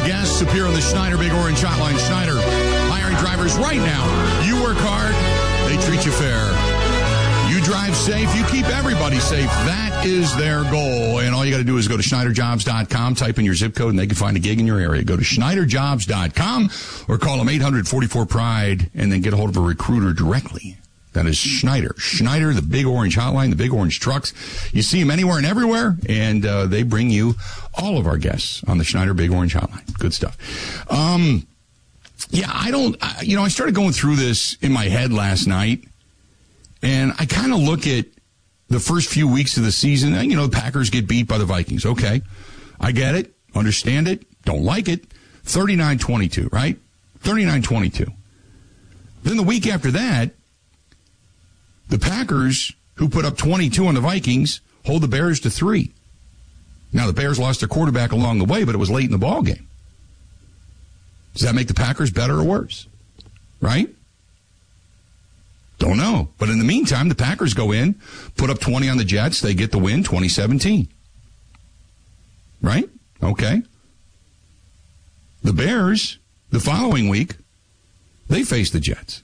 guests appear on the Schneider Big Orange Hotline. Schneider, hiring drivers right now. You work hard, they treat you fair. You drive safe, you keep everybody safe. That is their goal. And all you got to do is go to SchneiderJobs.com, type in your zip code, and they can find a gig in your area. Go to SchneiderJobs.com or call them 844-PRIDE and then get a hold of a recruiter directly. That is Schneider. Schneider, the Big Orange Hotline, the Big Orange trucks. You see them anywhere and everywhere, and they bring you all of our guests on the Schneider Big Orange Hotline. Good stuff. I started going through this in my head last night, and I kind of look at the first few weeks of the season. The Packers get beat by the Vikings. Okay, I get it, understand it, don't like it. 39-22, right? 39-22. Then the week after that, the Packers, who put up 22 on the Vikings, hold the Bears to 3. Now, the Bears lost their quarterback along the way, but it was late in the ball game. Does that make the Packers better or worse? Right? Don't know. But in the meantime, the Packers go in, put up 20 on the Jets. They get the win, 2017. Right? Okay. The Bears, the following week, they face the Jets.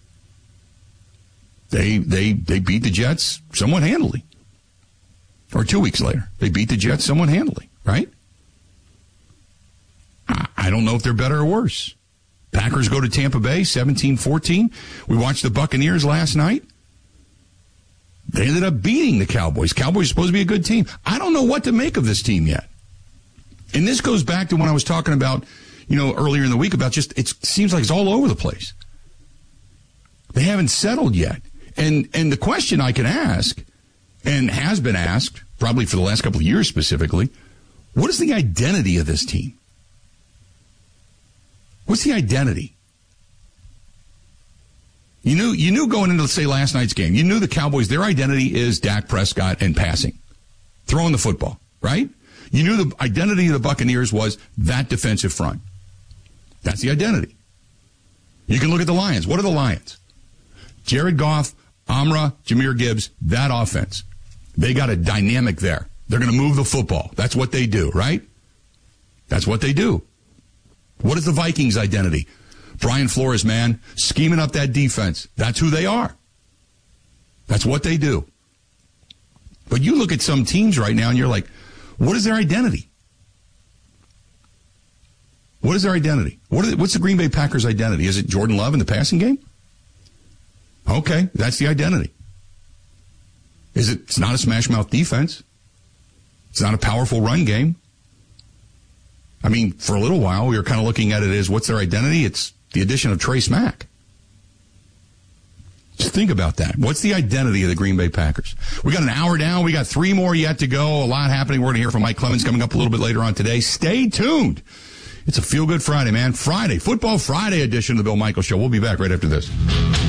They beat the Jets somewhat handily. Or 2 weeks later, they beat the Jets somewhat handily, right? I don't know if they're better or worse. Packers go to Tampa Bay, 17-14. We watched the Buccaneers last night. They ended up beating the Cowboys. Cowboys are supposed to be a good team. I don't know what to make of this team yet. And this goes back to when I was talking about, earlier in the week about it seems like it's all over the place. They haven't settled yet. And the question I can ask, and has been asked, probably for the last couple of years specifically, what is the identity of this team? What's the identity? You knew going into, let's say, last night's game, you knew the Cowboys, their identity is Dak Prescott and passing, throwing the football, right? You knew the identity of the Buccaneers was that defensive front. That's the identity. You can look at the Lions. What are the Lions? Jared Goff, Amra, Jahmyr Gibbs, that offense. They got a dynamic there. They're going to move the football. That's what they do, right? That's what they do. What is the Vikings' identity? Brian Flores, man, scheming up that defense. That's who they are. That's what they do. But you look at some teams right now and you're like, what is their identity? What is their identity? What's the Green Bay Packers' identity? Is it Jordan Love in the passing game? Okay, that's the identity. It's not a smash-mouth defense. It's not a powerful run game. I mean, for a little while, we were kind of looking at it as what's their identity? It's the addition of Trace Mack. Just think about that. What's the identity of the Green Bay Packers? We got an hour down. We got 3 more yet to go. A lot happening. We're going to hear from Mike Clemens coming up a little bit later on today. Stay tuned. It's a feel-good Friday, man. Football Friday edition of the Bill Michaels Show. We'll be back right after this.